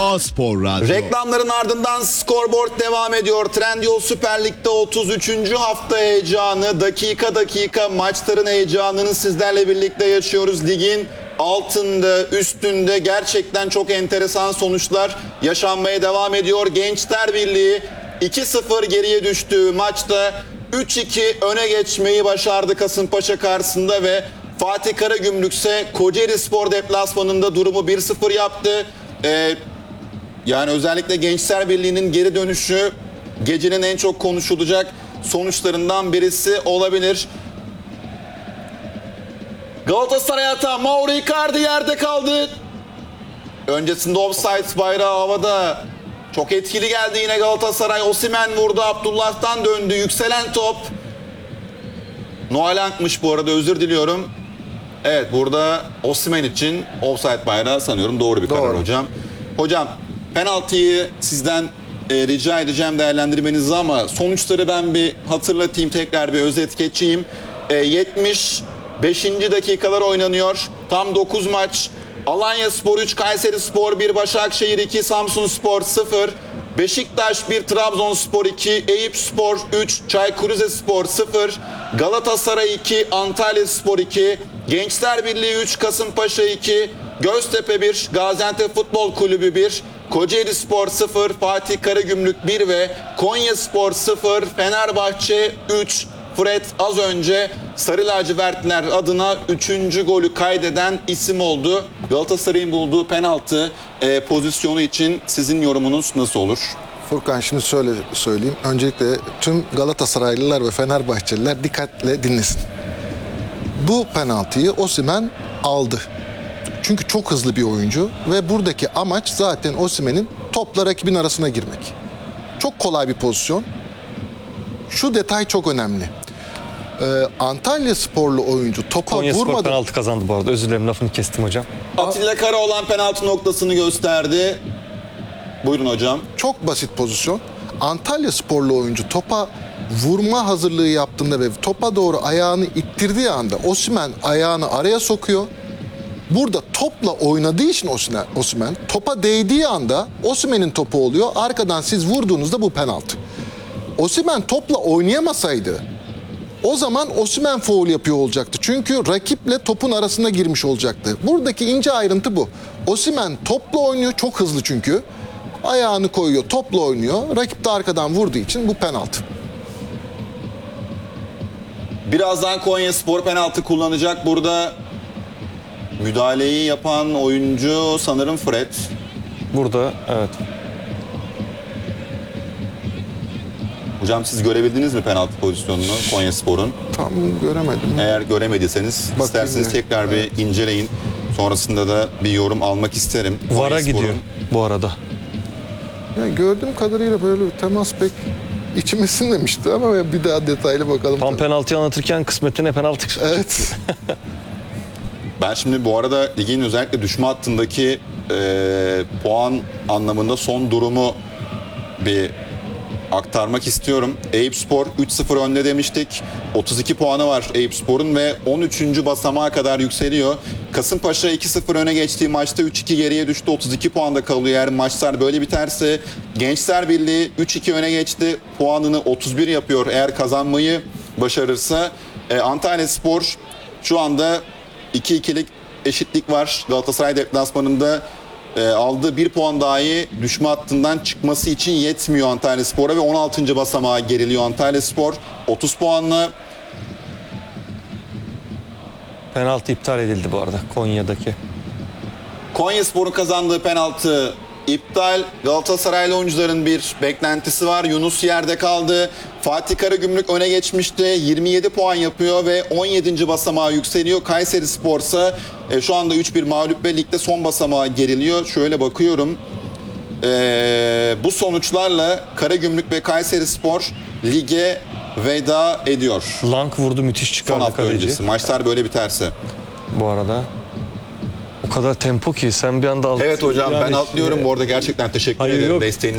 A-Spor Radyo. Reklamların ardından scoreboard devam ediyor. Trendyol Süper Lig'de 33. hafta heyecanı. Dakika dakika maçların heyecanını sizlerle birlikte yaşıyoruz. Ligin altında, üstünde gerçekten çok enteresan sonuçlar yaşanmaya devam ediyor. Gençler Birliği 2-0 geriye düştüğü maçta 3-2 öne geçmeyi başardı Kasımpaşa karşısında ve Fatih Karagümrük ise Kocaelispor deplasmanında durumu 1-0 yaptı. Yani özellikle Gençler Birliği'nin geri dönüşü gecenin en çok konuşulacak sonuçlarından birisi olabilir. Galatasaray hata. Mauro Icardi yerde kaldı. Öncesinde offside bayrağı havada. Çok etkili geldi yine Galatasaray. Osimhen vurdu. Abdullah'tan döndü. Yükselen top. Noalank'mış bu arada, özür diliyorum. Evet, burada Osimhen için offside bayrağı sanıyorum doğru bir karar hocam. Hocam penaltıyı sizden rica edeceğim değerlendirmenizi ama sonuçları ben bir hatırlatayım, tekrar bir özet geçeyim. 75. dakikalar oynanıyor. Tam 9 maç. Alanyaspor 3, Kayserispor 1, Başakşehir 2, Samsunspor 0, Beşiktaş 1, Trabzonspor 2, Eyüpspor 3, Çaykur Rizespor 0, Galatasaray 2, Antalyaspor 2, Gençler Birliği 3, Kasımpaşa 2, Göztepe 1, Gaziantep Futbol Kulübü 1, Kocaelispor 0, Fatih Karagümrük 1 ve Konyaspor 0, Fenerbahçe 3. Fred az önce Sarı Lacivertliler adına 3. golü kaydeden isim oldu. Galatasaray'ın bulduğu penaltı pozisyonu için sizin yorumunuz nasıl olur? Furkan, şimdi söyleyeyim. Öncelikle tüm Galatasaraylılar ve Fenerbahçeliler dikkatle dinlesin. Bu penaltıyı Osimhen aldı. Çünkü çok hızlı bir oyuncu ve buradaki amaç zaten Osimhen'in topla rakibin arasına girmek. Çok kolay bir pozisyon. Şu detay çok önemli. Antalyasporlu oyuncu topa Konyaspor vurmadı. penaltı kazandı bu arada. Özür dilerim, lafını kestim hocam. Atilla Karaoğlan penaltı noktasını gösterdi. Buyurun hocam. Çok basit pozisyon. Antalyasporlu oyuncu topa vurma hazırlığı yaptığında ve topa doğru ayağını ittirdiği anda Osimhen ayağını araya sokuyor. Burada topla oynadığı için Osimhen topa değdiği anda Osimhen'in topu oluyor. Arkadan siz vurduğunuzda bu penaltı. Osimhen topla oynayamasaydı o zaman Osimhen faul yapıyor olacaktı. Çünkü rakiple topun arasına girmiş olacaktı. Buradaki ince ayrıntı bu. Osimhen topla oynuyor, çok hızlı çünkü. Ayağını koyuyor, topla oynuyor. Rakip de arkadan vurduğu için bu penaltı. Birazdan Konyaspor penaltı kullanacak. Burada müdahaleyi yapan oyuncu sanırım Fred. Burada evet. Hocam siz görebildiniz mi penaltı pozisyonunu Konyaspor'un? Tam göremedim. Eğer göremediyseniz isterseniz tekrar bir inceleyin. Sonrasında da bir yorum almak isterim. VAR'a Konyaspor'un. gidiyor bu arada. Yani gördüğüm kadarıyla böyle bir temas pek içime sinmemişti ama bir daha detaylı bakalım. Tam penaltıyı anlatırken kısmetine penaltı. Evet. Ben şimdi bu arada ligin özellikle düşme hattındaki puan anlamında son durumu bir aktarmak istiyorum. Eyüpspor 3-0 önde demiştik. 32 puanı var Eyüpspor'un ve 13. basamağa kadar yükseliyor. Kasımpaşa 2-0 öne geçtiği maçta 3-2 geriye düştü. 32 puanda kalıyor. Eğer maçlar böyle biterse Gençler Birliği 3-2 öne geçti. Puanını 31 yapıyor eğer kazanmayı başarırsa. Antalyaspor şu anda 2-2'lik eşitlik var. Galatasaray deplasmanında aldığı bir puan dahi düşme hattından çıkması için yetmiyor Antalyaspor'a ve 16. basamağa geriliyor Antalyaspor 30 puanla. Penaltı iptal edildi bu arada Konya'daki. Konyaspor'un kazandığı penaltı iptal. Galatasaraylı oyuncuların bir beklentisi var. Yunus yerde kaldı. Fatih Karagümrük öne geçmişti. 27 puan yapıyor ve 17. basamağa yükseliyor. Kayserispor ise şu anda 3-1 mağlup ve ligde son basamağa geriliyor. Şöyle bakıyorum. Bu sonuçlarla Karagümrük ve Kayserispor lige veda ediyor. Lang vurdu, müthiş Son çıkardı hafta kaleci. öncesi. Maçlar böyle biterse. Bu arada. O kadar tempo ki sen bir anda Evet hocam, ben atlıyorum bu arada, gerçekten teşekkür Hayır, ederim yok. desteğiniz